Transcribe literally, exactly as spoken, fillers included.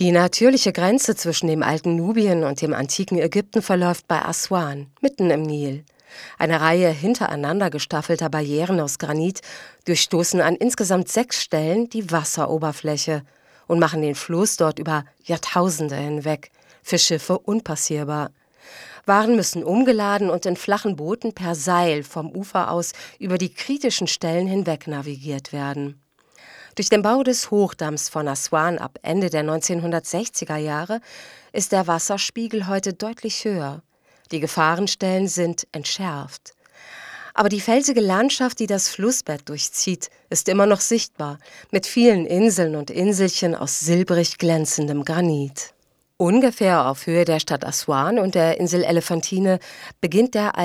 Die natürliche Grenze zwischen dem alten Nubien und dem antiken Ägypten verläuft bei Aswan, mitten im Nil. Eine Reihe hintereinander gestaffelter Barrieren aus Granit durchstoßen an insgesamt sechs Stellen die Wasseroberfläche und machen den Fluss dort über Jahrtausende hinweg für Schiffe unpassierbar. Waren müssen umgeladen und in flachen Booten per Seil vom Ufer aus über die kritischen Stellen hinweg navigiert werden. Durch den Bau des Hochdamms von Aswan ab Ende der neunzehnhundertsechziger Jahre ist der Wasserspiegel heute deutlich höher. Die Gefahrenstellen sind entschärft. Aber die felsige Landschaft, die das Flussbett durchzieht, ist immer noch sichtbar, mit vielen Inseln und Inselchen aus silbrig glänzendem Granit. Ungefähr auf Höhe der Stadt Aswan und der Insel Elefantine beginnt der